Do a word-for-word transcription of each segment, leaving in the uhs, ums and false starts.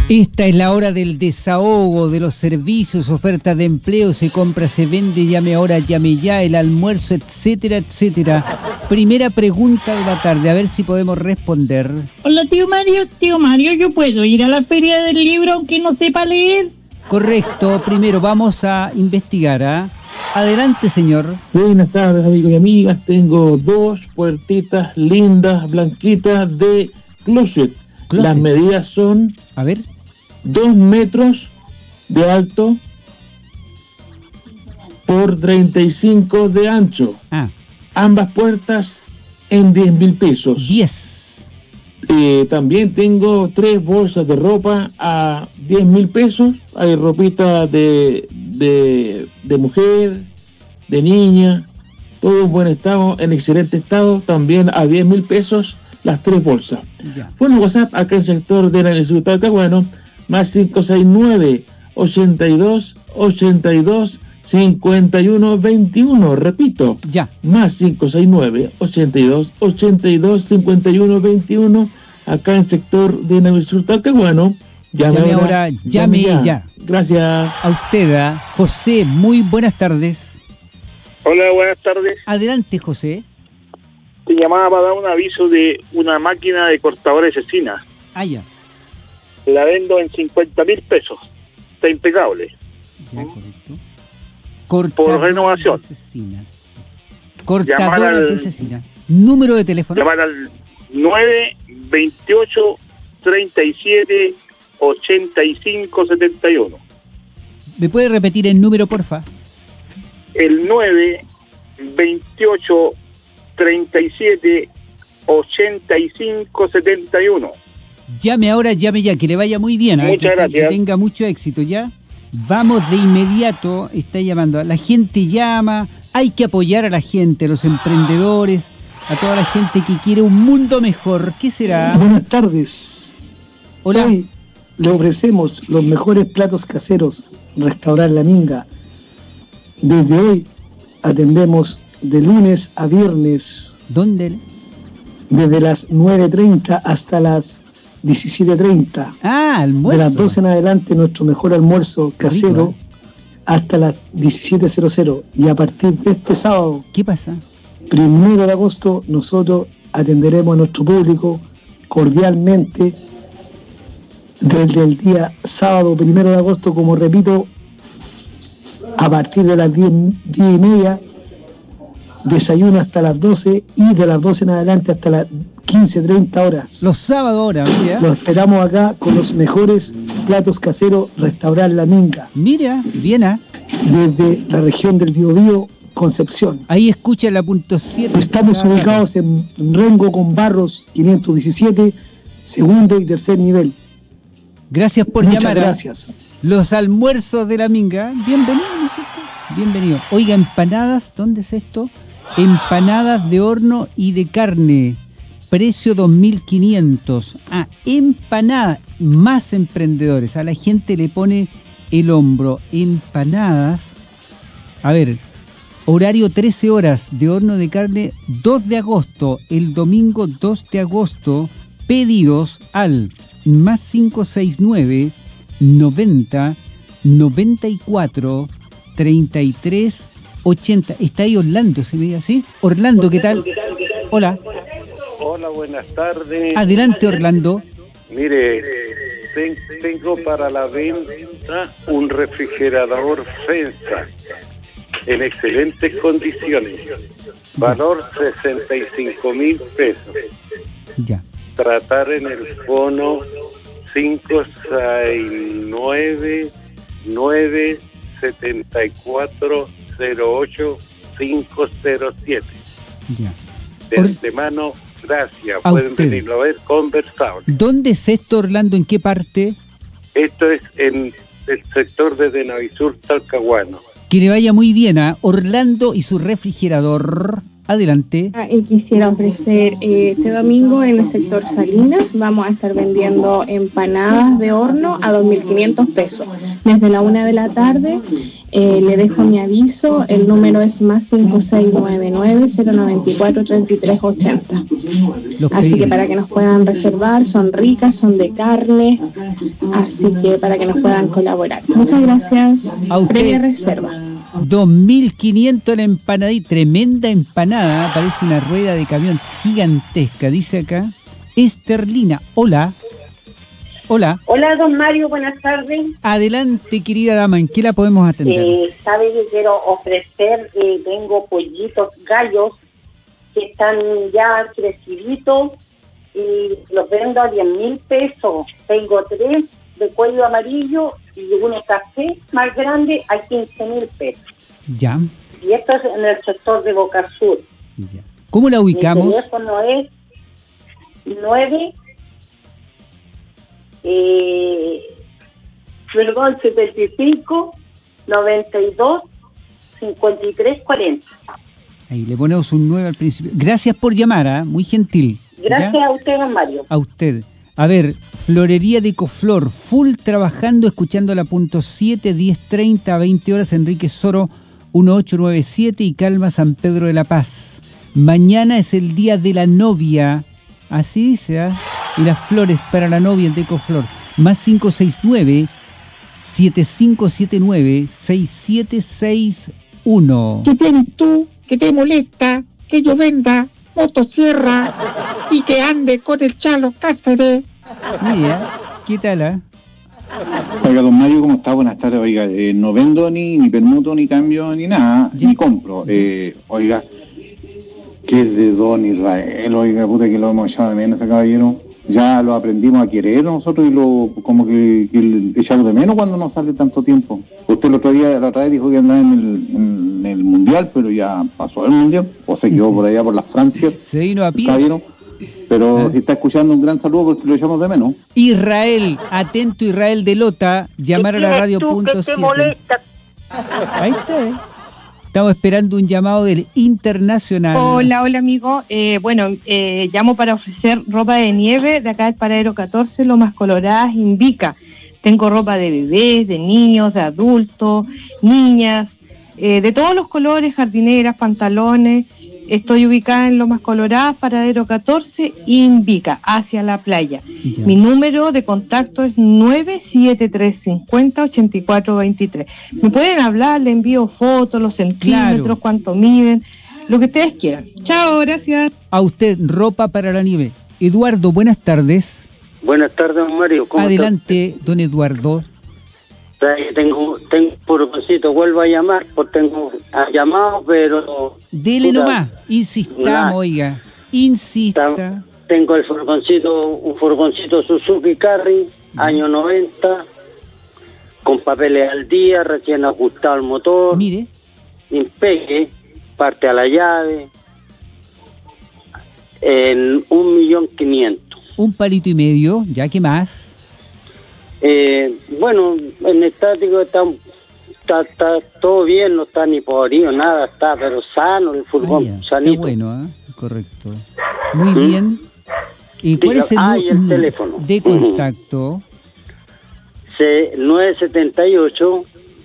Esta es la hora del desahogo, de los servicios, ofertas de empleo, se compra, se vende, llame ahora, llame ya, el almuerzo, etcétera, etcétera. Primera pregunta de la tarde, a ver si podemos responder. Hola, tío Mario. Tío Mario, ¿yo puedo ir a la feria del libro aunque no sepa leer? Correcto, primero vamos a investigar, ¿ah? Adelante, señor. Buenas tardes, amigos y amigas. Tengo dos puertitas lindas, blanquitas, de closet. Closet. Las medidas son... A ver. Dos metros de alto por treinta y cinco de ancho. Ah. Ambas puertas en diez mil pesos. diez. Eh, también tengo tres bolsas de ropa a diez mil pesos. Hay ropita de, de, de mujer, de niña, todo en buen estado, en excelente estado, también a diez mil pesos las tres bolsas. Ya. Fue en WhatsApp acá en el sector de la Instituto Talcahuano, más cinco seis nueve, ochenta y dos, ochenta y dos, cincuenta y uno veintiuno, repito, Ya. más cinco seis nueve, ochenta y dos, ochenta y dos, cincuenta y uno veintiuno, acá en el sector de Navisur Talcahuano. Llame, Llame ahora, ahora, llame ya. ya. Gracias. A usted, ¿ah? José, muy buenas tardes. Hola, buenas tardes. Adelante, José. Te llamaba para dar un aviso de una máquina de cortadora de cecinas. Ah, ya. La vendo en cincuenta mil pesos. Está impecable. Ya, correcto. Cortadora Por renovación. de cecinas. Cortadora Llamar al- de cecinas. Número de teléfono. Llamar al nueve veintiocho, treinta y siete, ochenta y cinco, setenta y uno. ¿Me puede repetir el número, porfa? El nueve veintiocho, treinta y siete, ochenta y cinco, setenta y uno. Llame ahora, llame ya, que le vaya muy bien. ¿ah? Muchas que, que- gracias. que tenga mucho éxito, ¿ya? Vamos de inmediato, está llamando. La gente llama, hay que apoyar a la gente, a los emprendedores, a toda la gente que quiere un mundo mejor. ¿Qué será? Buenas tardes. Hola. Hoy le ofrecemos los mejores platos caseros, Restaurante La Minga. Desde hoy atendemos de lunes a viernes, ¿Dónde? desde las nueve treinta hasta las diecisiete treinta. Ah, almuerzo. De las doce en adelante nuestro mejor almuerzo casero, Rico, hasta las diecisiete cero. Y a partir de este sábado, ¿Qué pasa? primero de agosto, nosotros atenderemos a nuestro público cordialmente desde el día sábado primero de agosto, como repito, a partir de las diez, diez y media, desayuno hasta las doce y de las doce en adelante hasta las quince treinta horas. Los sábados ahora, mira. Los esperamos acá con los mejores platos caseros, Restaurante La Minga, Mira, bien, ¿ah? desde la región del Biobío, Concepción. Ahí escucha la punto siete. Estamos ubicados en Rengo con Barros quinientos diecisiete, segundo y tercer nivel. Gracias por Muchas llamar. ¿ah? gracias. Los almuerzos de la Minga. Bienvenido, ¿no es cierto? Bienvenido. Oiga, empanadas, ¿dónde es esto? Empanadas de horno y de carne. Precio dos mil quinientos. Ah, empanadas. Más emprendedores. A la gente le pone el hombro. Empanadas. A ver, horario trece horas de horno de carne dos de agosto. El domingo dos de agosto. Pedidos al más cinco seis nueve, noventa, noventa y cuatro, treinta y tres, ochenta. Está ahí Orlando, ¿se me dice así? Orlando, ¿qué tal? Hola. Hola, buenas tardes. Adelante, Orlando. Mire, ten- tengo para la venta un refrigerador Fensa en excelentes condiciones. Valor sesenta y cinco mil pesos. Ya. Tratar en el fono cinco seis nueve, nueve siete cuatro, cero ocho cinco cero siete. Ya. De Or- antemano, gracias. A Pueden usted. venirlo a ver, conversable. ¿Dónde es esto, Orlando? ¿En qué parte? Esto es en el sector de Navisur Talcahuano. Que le vaya muy bien a Orlando y su refrigerador. Adelante. Y quisiera ofrecer eh, este domingo en el sector Salinas vamos a estar vendiendo empanadas de horno a dos mil quinientos pesos. Desde la una de la tarde eh, le dejo mi aviso, el número es más cinco seis nueve nueve cero nueve cuatro tres tres ocho cero. Así que para que nos puedan reservar, son ricas, son de carne, así que para que nos puedan colaborar. Muchas gracias. A usted. Previa reserva. dos mil quinientos la empanadita, tremenda empanada, parece una rueda de camión gigantesca, dice acá. Esterlina, hola. Hola. Hola, don Mario, buenas tardes. Adelante, querida dama, ¿en qué la podemos atender? Eh, ¿Sabe que quiero ofrecer? Eh, tengo pollitos gallos que están ya creciditos y los vendo a diez mil pesos. Tengo tres de cuello amarillo y uno café más grande a quince mil pesos. Ya. Y esto es en el sector de Boca Sur. Ya. ¿Cómo la ubicamos? Mi teléfono es nueve, eh, perdón, setenta y cinco, noventa y dos, cincuenta y tres, cuarenta. Ahí le ponemos un nueve al principio. Gracias por llamar, ¿eh? Muy gentil. Gracias ¿Ya? a usted, don Mario. A usted. A ver, Florería de Ecoflor, full trabajando, escuchando la punto siete, diez treinta a veinte horas, Enrique Soro dieciocho noventa y siete y Calma San Pedro de la Paz. Mañana es el día de la novia, así dice, ¿eh? Y las flores para la novia de Ecoflor. Más cinco seis nueve, siete cinco siete nueve, seis siete seis uno. ¿Qué tienes tú que te molesta que yo venda motosierra y que ande con el Chalo Cáceres? Mira, ¿qué tal, eh? Oiga, don Mario, ¿cómo está? Buenas tardes. Oiga, eh, no vendo ni, ni permuto, ni cambio, ni nada, ¿Ya? ni compro. Eh, oiga, que es de don Israel, oiga, puta que lo hemos echado de menos a ese caballero. Ya lo aprendimos a querer nosotros y lo como que, que le echamos de menos cuando nos sale tanto tiempo. Usted el otro día, la otra vez dijo que andaba en el, en el Mundial, pero ya pasó el Mundial, o se quedó por allá por las Francias. Se vino a pie. Caballero. Pero ¿Eh? si está escuchando, un gran saludo porque lo echamos de menos. Israel, atento Israel de Lota, llamar a la radio punto siete. Ahí está, ¿eh? Estamos esperando un llamado del Internacional. Hola, hola amigo. Eh, bueno, eh, llamo para ofrecer ropa de nieve de acá del Paradero catorce, Lomas Coloradas, Invica. Tengo ropa de bebés, de niños, de adultos, niñas, eh, de todos los colores, jardineras, pantalones. Estoy ubicada en Lomas Coloradas, Paradero catorce, Invica, hacia la playa. Ya. Mi número de contacto es nueve siete tres cinco cero, ocho cuatro dos tres. Me pueden hablar, le envío fotos, los centímetros, claro, cuánto miden, lo que ustedes quieran. Chao, gracias. A usted, ropa para la nieve. Eduardo, buenas tardes. Buenas tardes, don Mario. ¿Cómo Adelante, está? Don Eduardo. Tengo, tengo furgoncito, vuelvo a llamar, porque tengo llamado, pero... Dele nomás, insistamos, nah. Oiga, insista. Tengo el furgoncito, un furgoncito Suzuki Carry, mm. año noventa, con papeles al día, recién ajustado el motor. Mire. Impeque, parte a la llave, en un millón quinientos. Un palito y medio, ¿ya qué más? Eh, bueno, en estático está, está, está todo bien, no está ni podrido, nada, está pero sano el furgón, ah, sanito. Está bueno, ¿eh? Correcto. Muy ¿Mm? bien. ¿Y cuál Diga, es el, ah, y el teléfono de contacto? C nueve siete ocho,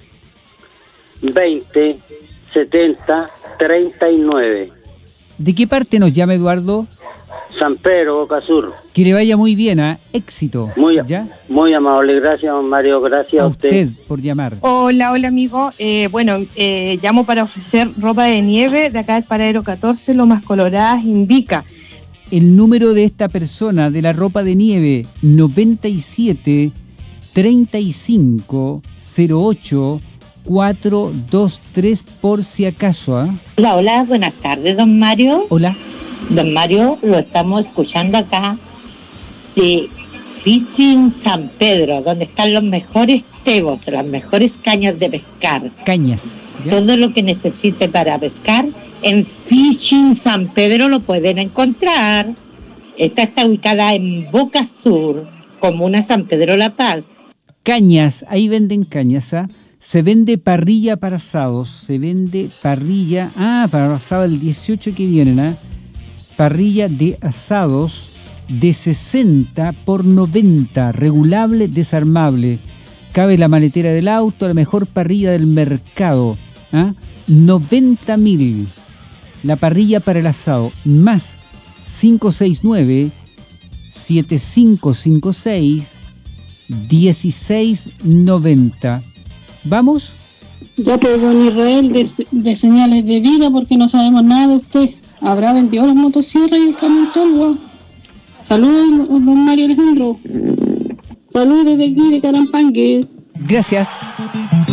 veinte, setenta, treinta y nueve. ¿De qué parte nos llama, Eduardo? San Pedro, Boca Sur. Que le vaya muy bien, ¿eh? Éxito. Muy, ¿ya? Muy amable, gracias, Mario, gracias a, a usted. usted por llamar. Hola, hola amigo. Eh, bueno, eh, llamo para ofrecer ropa de nieve de acá del Paradero catorce, Lomas Coloradas, Invica. El número de esta persona de la ropa de nieve, noventa y siete, treinta y cinco, cero ocho, cuatro dos tres, por si acaso. ¿eh? Hola, hola, buenas tardes, don Mario. Hola. Don Mario, lo estamos escuchando acá de Fishing San Pedro, donde están los mejores tebos, las mejores cañas de pescar. Cañas. ¿ya? Todo lo que necesite para pescar, en Fishing San Pedro lo pueden encontrar. Esta está ubicada en Boca Sur, comuna San Pedro La Paz. Cañas, ahí venden cañas, ¿ah? ¿eh? Se vende parrilla para asados. Se vende parrilla. Ah, para asado el dieciocho que vienen, ¿ah? Parrilla de asados de sesenta por noventa. Regulable, desarmable. Cabe la maletera del auto. La mejor parrilla del mercado. ¿Ah? noventa mil. La parrilla para el asado. Más cinco seis nueve, siete cinco cinco seis, uno seis nueve cero. ¿Vamos? Ya pues, don Israel, de, de señales de vida, porque no sabemos nada de usted. ¿Habrá vendido las motosierras y el camión Tolwa? Saludos, don Mario Alejandro. Saludos desde aquí de Carampangue. Gracias.